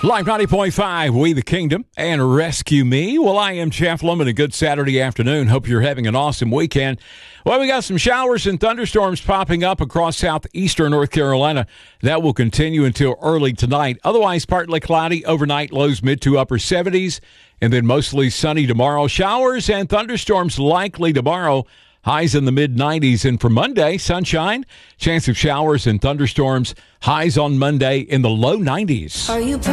Live 90.5, We the Kingdom, and Rescue Me. Well, I am Jeff Lemon. A good Saturday afternoon. Hope you're having an awesome weekend. Well, we got some showers and thunderstorms popping up across southeastern North Carolina. That will continue until early tonight. Otherwise, partly cloudy overnight, lows mid to upper 70s, and then mostly sunny tomorrow. Showers and thunderstorms likely tomorrow. Highs in the mid-90s. And for Monday, sunshine, chance of showers and thunderstorms. Highs on Monday in the low 90s. Are you